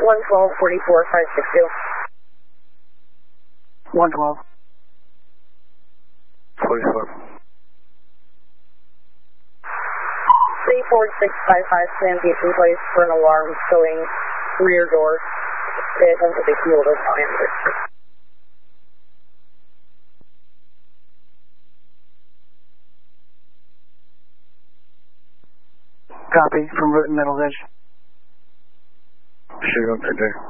112-44-562. 112. 44. 34655 Stampede in place for an alarm showing rear door. Pay attention to fuel those diameters. Copy from Root and Metal's Edge. Sure, okay, there.